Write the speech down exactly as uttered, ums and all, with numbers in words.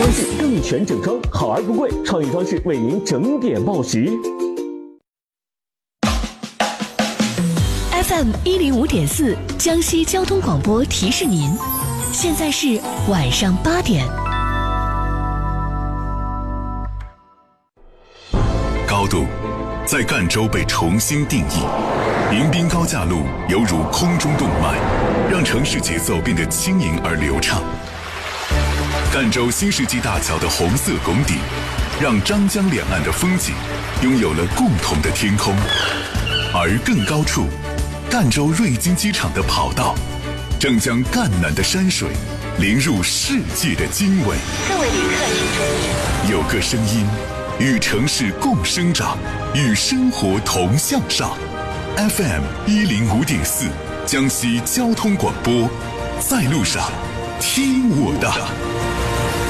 装饰更全整装，好而不贵，创意装饰为您整点报时。 F M 一零五点四，江西交通广播提示您，现在是晚上八点。 高度在赣州被重新定义，迎宾高架路犹如空中动脉，让城市节奏变得轻盈而流畅。赣州新世纪大桥的红色拱顶，让张江两岸的风景拥有了共同的天空。而更高处，赣州瑞金机场的跑道，正将赣南的山水淋入世界的经纬。 各位旅客请注意， 有个声音，与城市共生长，与生活同向上。F M 一零五点四，江西交通广播，在路上听我的。